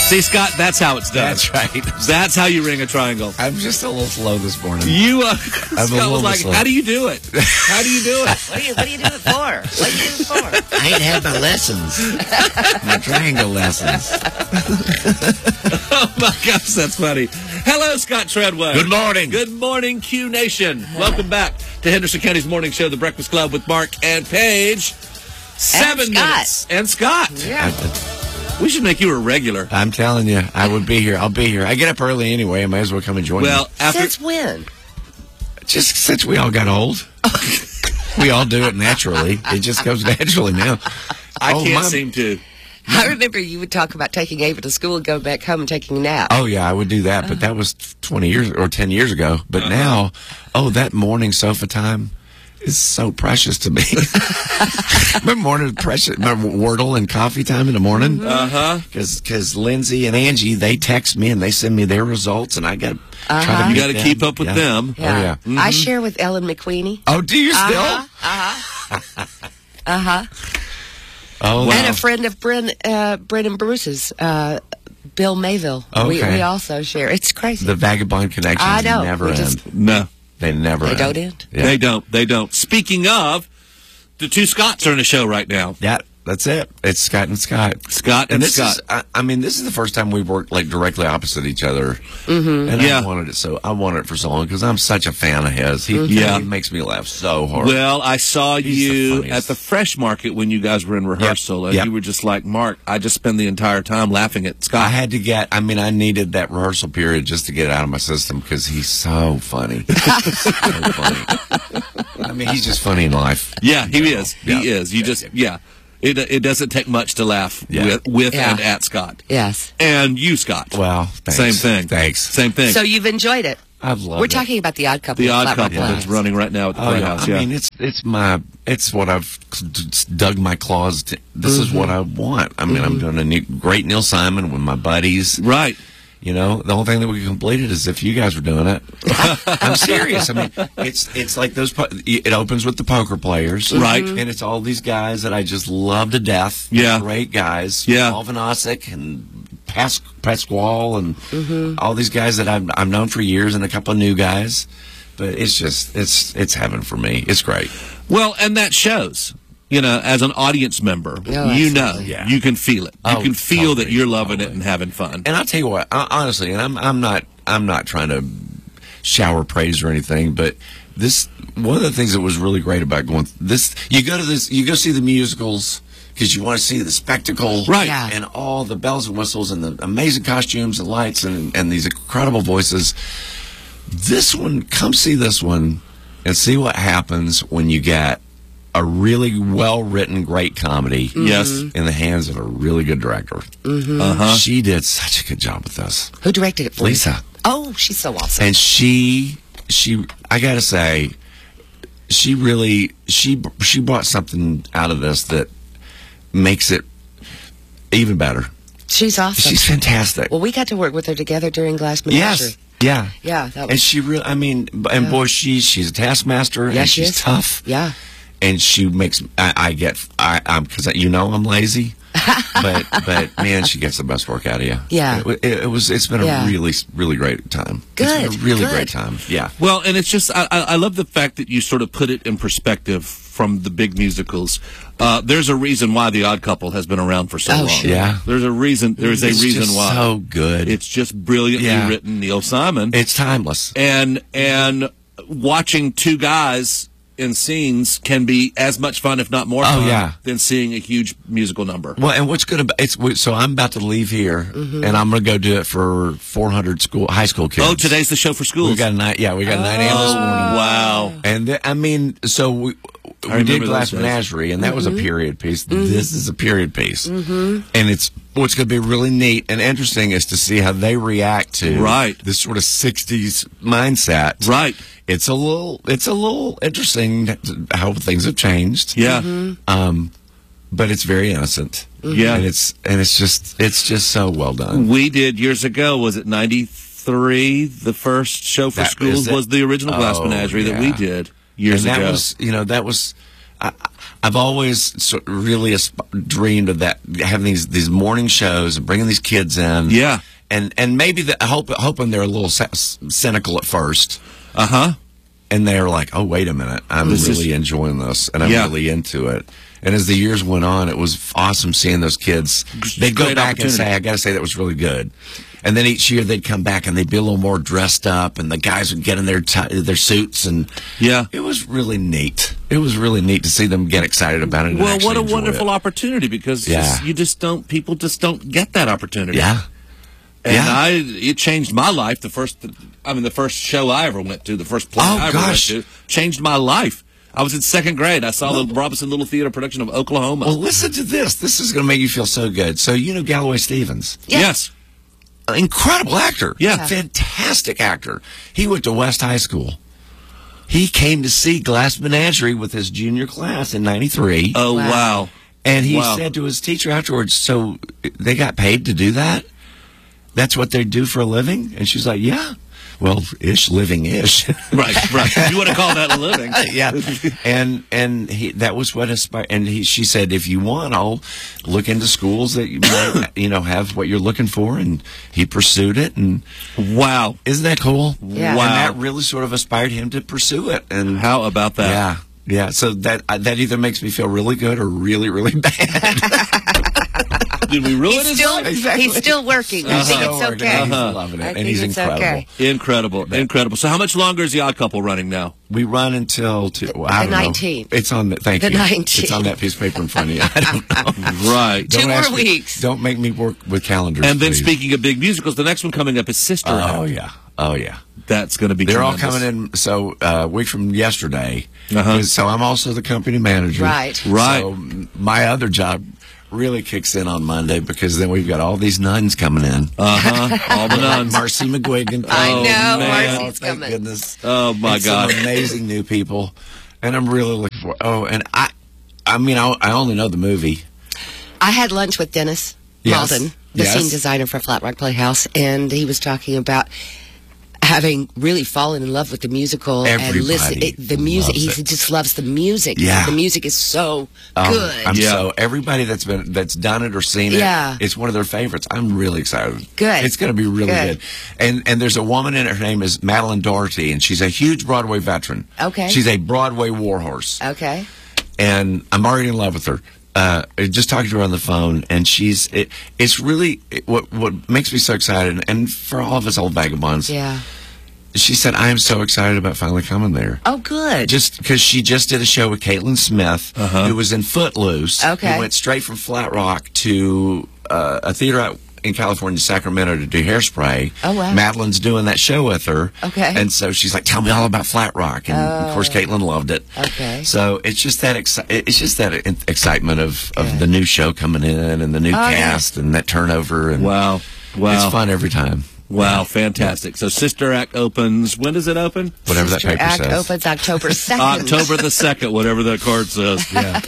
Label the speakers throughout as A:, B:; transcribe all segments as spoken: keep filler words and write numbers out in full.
A: See, Scott, that's how it's done.
B: That's right.
A: That's how you ring a triangle.
B: I'm just a little slow this morning.
A: You, uh,
B: I'm
A: Scott was like,
B: slow.
A: how do you do it? How do you do it?
C: What do you, what do you do it for? What do you do it for?
B: I ain't had my lessons. My triangle lessons.
A: Oh, my gosh, that's funny. Hello, Scott Treadway.
B: Good morning.
A: Good morning, Q Nation. Welcome back to Henderson County's Morning Show, The Breakfast Club with Mark and Paige. Seven
C: And Scott.
A: minutes. And Scott.
C: Yeah.
A: We should make you a regular.
B: I'm telling you, I would be here. I'll be here. I get up early anyway. I might as well come and join
A: Well,
B: you.
A: after...
C: Since when?
B: Just since we all got old. We all do it naturally. It just goes naturally now.
A: I
B: oh,
A: can't
B: my...
A: seem to.
C: I remember you would talk about taking Ava to school and go back home and taking a nap.
B: Oh, yeah, I would do that. But that was twenty years or ten years ago. But
A: uh-huh.
B: now, oh, that morning sofa time is so precious to me. Remember morning precious, remember Wordle and coffee time in the morning?
A: Uh-huh.
B: Because Lindsay and Angie, they text me and they send me their results, and I got to
C: Uh-huh.
B: try to
A: You
B: meet
A: got to
B: them.
A: keep up with
B: Yeah.
A: them.
C: Yeah.
B: Oh, yeah.
A: Mm-hmm.
C: I share with Ellen McQueenie.
B: Oh, do you still?
C: Uh-huh. Uh-huh. uh-huh.
B: Oh,
A: Wow.
C: And a friend of Bren, uh, Brennan Bruce's, uh, Bill Mayville. We,
B: Okay.
C: we also share. It's crazy.
B: The vagabond connections
C: I know.
B: never
C: We
B: end.
C: just-
A: No,
B: They never
C: They
B: end.
C: don't end.
B: Yeah.
A: they don't. They don't. Speaking of, the two Scotts are in the show right now.
B: Yeah, that's it. It's Scott and Scott.
A: Scott and,
B: And this
A: Scott.
B: is, I, I mean, this is the first time we've worked like directly opposite each other. Mm-hmm. And
A: Yeah.
B: I wanted it so, I wanted it for so long because I'm such a fan of his. He,
A: Yeah.
B: he makes me laugh so hard.
A: Well, I saw
B: He's the
A: you
B: funniest.
A: at the Fresh Market when you guys were in rehearsal, and
B: Yep.
A: you were just like, Mark, I just spend the entire time laughing at
B: I
A: Scott.
B: had to get, I mean, I needed that rehearsal period just to get it out of my system because he's so funny. so funny. I mean, he's just funny in life.
A: Yeah, he is.
B: Yeah.
A: He is. You
B: Yeah.
A: just, yeah. It it doesn't take much to laugh
B: Yeah.
A: with, with
C: Yeah.
A: and at Scott.
C: Yes.
A: And you, Scott.
B: Well, thanks.
A: Same thing.
B: Thanks.
A: Same thing.
C: So you've enjoyed it.
B: I've loved
C: We're
B: it.
C: talking about the Odd Couple.
A: the Odd
C: Flat Rock
A: Couple
C: Live.
A: that's running right now at the
B: Oh, yeah.
A: Playhouse.
B: I
A: Yeah.
B: mean, it's it's my it's what I've dug my claws. To. This is what I want. I mean, I'm doing a new, great Neil Simon with my buddies.
A: Right.
B: You know, the only thing that we completed is if you guys were doing it. I'm serious. I mean, it's it's like those. po- It opens with the poker players,
A: Right.
B: And it's all these guys that I just love to death.
A: Yeah.
B: Great guys.
A: Yeah.
B: Paul Vanosic and Pas- Pasquale and all these guys that I've I've known for years, and a couple of new guys. But it's just it's it's heaven for me. It's great.
A: Well, and that shows. You know, as an audience member,
C: Oh,
A: you know,
C: absolutely.
B: Yeah.
A: you can feel it. You
B: Oh,
A: can feel that
B: totally,
A: you're loving it
B: totally.
A: and having fun.
B: And I'll tell you what, I, honestly, and I'm I'm not I'm not trying to shower praise or anything, but this one of the things that was really great about going this, you go to this, you go see the musicals because you want to see the spectacle,
A: Right.
C: Yeah.
B: And all the bells and whistles and the amazing costumes and lights and and these incredible voices. This one, come see this one and see what happens when you get a really well-written, great comedy.
A: Yes.
B: In the hands of a really good director.
A: Uh-huh.
B: She did such a good job with this.
C: Who directed it for you?
B: Lisa.
C: Oh, she's so awesome.
B: And she, she, I gotta say, she really, she, she brought something out of this that makes it even better.
C: She's awesome.
B: She's fantastic.
C: Well, we got to work with her together during Glass Menagerie.
B: Yes. Yeah.
C: Yeah, that
B: And
C: was.
B: she really, I mean, and
C: Yeah.
B: boy, she, she's a taskmaster.
C: Yeah,
B: and
C: she
B: she's
C: is.
B: tough.
C: Yeah.
B: And she makes, I, I get, I, I'm, because you know I'm lazy. but but man, she gets the best work out of you.
C: Yeah.
B: It, it, it was. It's been
C: Yeah.
B: a really really great time. It's
C: Good,
B: been a really
C: good.
B: great time. Yeah.
A: Well, and it's just, I, I I love the fact that you sort of put it in perspective from the big musicals. Uh, there's a reason why The Odd Couple has been around for so
C: Oh,
A: long.
C: sure.
B: Yeah.
A: There's a reason, there's a
B: It's
A: reason
B: just
A: why.
B: so good.
A: It's just brilliantly
B: Yeah.
A: written, Neil Simon.
B: It's timeless.
A: and and watching two guys in scenes can be as much fun, if not more
B: Oh,
A: fun,
B: yeah.
A: than seeing a huge musical number.
B: Well, and what's good about it's so I'm about to leave here,
C: Mm-hmm.
B: and I'm going to go do it for four hundred school high school kids.
A: Oh, today's the show for schools.
B: we got a night. Yeah, we got a nine a.m. this morning.
A: Wow.
B: And th- I mean, so we, we
A: remember
B: did
A: those
B: Glass
A: days.
B: Menagerie, and that was a
C: Mm-hmm.
B: period piece. This is a period piece, and it's what's going to be really neat and interesting is to see how they react to
A: Right.
B: this sort of sixties mindset.
A: Right.
B: It's a little, it's a little interesting how things have changed.
A: Yeah.
C: Mm-hmm.
B: Um, but it's very innocent.
A: Yeah.
B: and it's and it's just it's just so well done.
A: We did years ago, was it ninety-three? The first show for
B: That-
A: schools
B: is it?
A: was the original Glass
B: Oh,
A: Menagerie that we
B: yeah.
A: did years
B: and that
A: ago.
B: was, you know, that was. I, I've always sort of really asp- dreamed of that, having these these morning shows and bringing these kids in.
A: Yeah.
B: And and maybe the, hope, hoping they're a little c- cynical at first.
A: Uh huh.
B: And they're like, oh, wait a minute. I'm
A: This
B: really
A: is-
B: enjoying this. And I'm
A: Yeah.
B: really into it. And as the years went on, it was awesome seeing those kids. They'd go
A: Great
B: back and
A: opportunity.
B: say, I got to say, that was really good. And then each year they'd come back and they'd be a little more dressed up, and the guys would get in their t- their suits. And
A: Yeah.
B: it was really neat. It was really neat to see them get excited about it. And
A: Well,
B: actually
A: what a
B: enjoy
A: wonderful
B: it.
A: opportunity, because
B: Yeah.
A: just, you just don't, people just don't get that opportunity.
B: Yeah.
A: And
B: Yeah.
A: I, it changed my life. The first, I mean, the first show I ever went to, the first play
B: Oh,
A: I ever
B: gosh.
A: went to, changed my life. I was in second grade. I saw the Robinson Little Theater production of Oklahoma.
B: Well, listen to this. This is going to make you feel so good. So, you know Galloway Stevens.
C: Yeah.
A: Yes.
B: Incredible actor.
A: Yeah.
B: Fantastic actor. He went to West High School. He came to see Glass Menagerie with his junior class in ninety-three.
A: Oh,
C: Wow.
A: wow.
B: And he
A: Wow.
B: said to his teacher afterwards, so they got paid to do that? That's what they do for a living? And she's like, yeah. Well, ish, living ish.
A: Right, right. You want to call that a living.
B: yeah. And and he, that was what inspired. And he, she said, if you want, I'll look into schools that you might, you know, have what you're looking for. And he pursued it. And
A: Wow.
B: isn't that cool?
C: Yeah.
A: Wow.
B: And that really sort of inspired him to pursue it. And
A: How about that?
B: yeah, yeah. So that uh, that either makes me feel really good or really, really bad.
A: Did we ruin
C: He's
A: his
C: still,
A: life?
B: Exactly.
C: he's still working. I think
B: Still
C: it's
B: working.
C: okay.
B: He's
A: Uh-huh.
B: loving it,
C: I
B: and
C: think
B: he's
C: it's
B: incredible.
C: okay.
A: Incredible, incredible. So, how much longer is the Odd Couple running now?
B: We run until two, well, I
C: The
B: don't know.
C: nineteenth.
B: It's on the thank
C: The
B: you.
C: nineteenth.
B: It's on that piece of paper in front of you. I don't know.
A: Right.
C: Two
B: Don't
C: more
B: ask me-
C: weeks.
B: Don't make me work with calendars.
A: And then,
B: please.
A: speaking of big musicals, the next one coming up is Sister
B: Oh
A: Act.
B: yeah. Oh yeah.
A: That's going to be.
B: They're all
A: tremendous.
B: coming in. So uh, a week from yesterday.
A: Uh-huh.
B: So I'm also the company manager.
C: Right.
A: Right.
B: So m- my other job really kicks in on Monday because then we've got all these nuns coming in.
A: Uh huh. All the nuns.
B: Marcy McGuigan.
C: I
A: Oh,
C: know,
A: man.
C: Marcy's
B: thank
C: coming.
B: goodness.
A: Oh my
B: And
A: God.
B: some amazing new people, and I'm really looking for. Oh, and I, I mean, I, I only know the movie.
C: I had lunch with Dennis
B: Yes.
C: Malden, the
B: Yes.
C: scene designer for Flat Rock Playhouse, and he was talking about having really fallen in love with the musical and
B: Everybody
C: listen it, the music.
B: loves
C: He
B: it.
C: just loves the music.
B: Yeah.
C: The music is so
B: Um,
C: good.
B: I'm
A: Yeah.
B: so everybody that's been that's done it or seen it.
C: Yeah.
B: It's one of their favorites. I'm really excited.
C: Good.
B: It's going to be really
C: Good.
B: good. And and there's a woman in it. Her name is Madeline Doherty, and she's a huge Broadway veteran.
C: Okay.
B: She's a Broadway warhorse,
C: Okay.
B: and I'm already in love with her. Uh, just talking to her on the phone, and she's it, it's really it, what what makes me so excited, and for all of us old vagabonds.
C: Yeah.
B: She said, I am so excited about finally coming there.
C: Oh, good.
B: Just because she just did a show with Caitlin Smith,
A: Uh-huh.
B: who was in Footloose.
C: Okay.
B: Who went straight from Flat Rock to uh, a theater out in California, Sacramento, to do Hairspray.
C: Oh, wow.
B: Madeline's doing that show with her.
C: Okay.
B: And so she's like, tell me all about Flat Rock. And of course, Caitlin loved it.
C: Okay.
B: So it's just that exci- it's just that e- excitement of, of
C: Good.
B: the new show coming in and the new
C: Oh, yeah.
B: cast and that turnover. And
A: Wow. Wow.
B: It's fun every time.
A: Wow. Fantastic. So, Sister Act opens. When does it open?
B: Whatever
C: Sister
B: that paper
C: Act
B: says.
C: opens October second.
A: October the second, whatever that card says.
B: Yeah.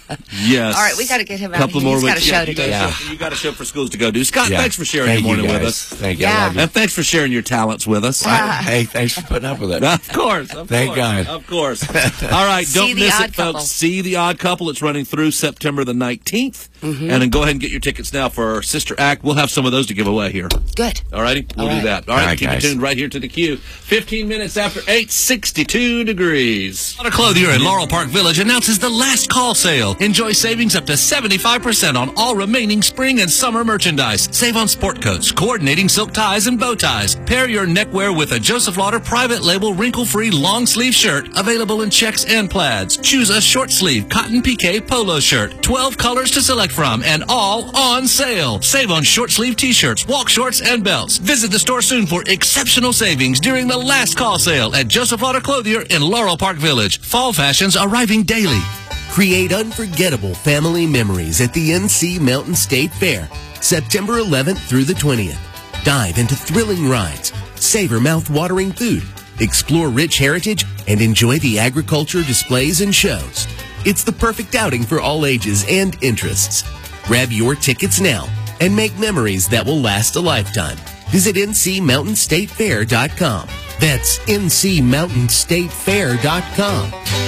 A: Yes.
C: All right, we gotta get him out
A: Couple
C: of here.
A: more
C: He's got
A: weeks.
C: a show
A: Yeah,
C: to
A: you
C: do.
A: got a
B: Yeah.
A: show- You got a show for schools to go do. Scott,
B: Yeah.
A: thanks for sharing
B: Thank
A: your morning
B: you
A: with
B: guys.
A: us.
B: Thank you. I
C: Yeah.
B: love you.
A: And thanks for sharing your talents with us.
B: I- hey, thanks for putting up with it.
A: Of course. Of
B: Thank
A: course,
B: God.
A: Of course. All right.
C: See
A: Don't
C: The
A: miss
C: Odd
A: it, folks.
C: Couple.
A: See The Odd Couple. It's running through September the nineteenth.
C: Mm-hmm.
A: And then go ahead and get your tickets now for our Sister Act. We'll have some of those to give away here.
C: Good.
A: All righty? We'll
C: All
A: do
C: right.
A: that. All right.
B: All right,
A: keep
B: guys.
A: it tuned right here to the Q. fifteen minutes after eight, sixty-two degrees. Auto Clothier in Laurel Park Village announces the last call sale. Enjoy savings up to seventy-five percent on all remaining spring and summer merchandise. Save on sport coats, coordinating silk ties, and bow ties. Pair your neckwear with a Joseph Lauder private label wrinkle-free long sleeve shirt available in checks and plaids. Choose a short sleeve cotton piqué polo shirt. twelve colors to select from and all on sale. Save on short sleeve t-shirts, walk shorts, and belts. Visit the store soon for exceptional savings during the last call sale at Joseph Lauder Clothier in Laurel Park Village. Fall fashions arriving daily.
D: Create unforgettable family memories at the N C Mountain State Fair, September eleventh through the twentieth. Dive into thrilling rides, savor mouth-watering food, explore rich heritage, and enjoy the agriculture displays and shows. It's the perfect outing for all ages and interests. Grab your tickets now and make memories that will last a lifetime. Visit N C Mountain State Fair dot com. That's N C Mountain State Fair dot com.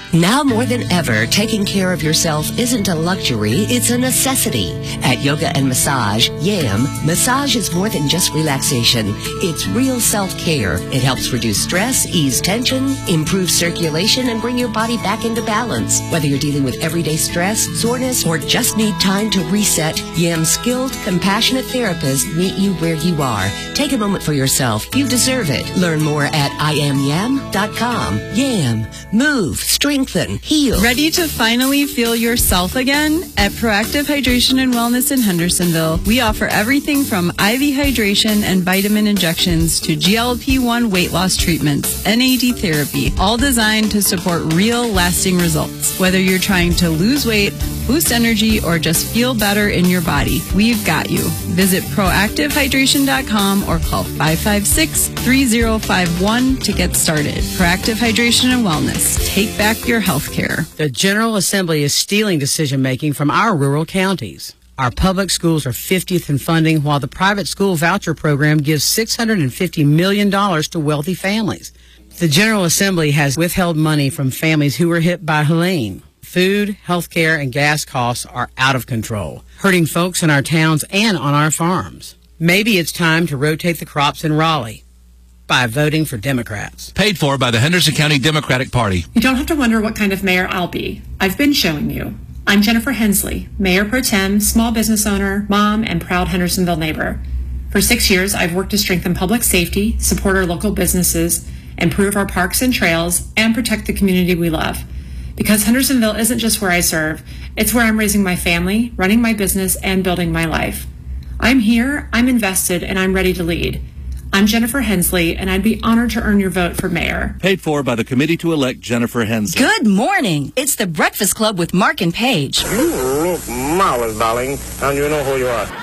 C: Now more than ever, taking care of yourself isn't a luxury, it's a necessity. At Yoga and Massage, YAM, massage is more than just relaxation. It's real self-care. It helps reduce stress, ease tension, improve circulation, and bring your body back into balance. Whether you're dealing with everyday stress, soreness, or just need time to reset, YAM's skilled, compassionate therapists meet you where you are. Take a moment for yourself. You deserve it. Learn more at I am yam dot com. YAM. Move. Strengthen. Heal.
E: Ready to finally feel yourself again? At Proactive Hydration and Wellness in Hendersonville, we offer everything from I V hydration and vitamin injections to G L P one weight loss treatments, N A D therapy, all designed to support real, lasting results. Whether you're trying to lose weight, boost energy, or just feel better in your body, we've got you. Visit proactive hydration dot com or call five five six, three zero five one to get started. Proactive Hydration and Wellness. Take back your health care.
F: The General Assembly is stealing decision-making from our rural counties. Our public schools are fiftieth in funding, while the private school voucher program gives six hundred fifty million dollars to wealthy families. The General Assembly has withheld money from families who were hit by Helene. Food, health care, and gas costs are out of control, hurting folks in our towns and on our farms. Maybe it's time to rotate the crops in Raleigh by voting for Democrats.
A: Paid for by the Henderson County Democratic Party.
G: You don't have to wonder what kind of mayor I'll be. I've been showing you. I'm Jennifer Hensley, Mayor Pro Tem, small business owner, mom, and proud Hendersonville neighbor. For six years, I've worked to strengthen public safety, support our local businesses, improve our parks and trails, and protect the community we love. Because Hendersonville isn't just where I serve, it's where I'm raising my family, running my business, and building my life. I'm here, I'm invested, and I'm ready to lead. I'm Jennifer Hensley, and I'd be honored to earn your vote for mayor.
A: Paid for by the committee to elect Jennifer Hensley.
H: Good morning. It's the Breakfast Club with Mark and Paige.
I: You look marvelous, darling, and you know who you are.